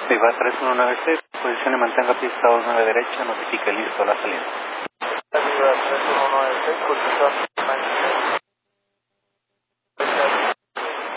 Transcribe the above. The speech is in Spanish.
Viva 3196, posición y mantenga pista 29 derecha, notifique listo la salida. Viva 3196, posición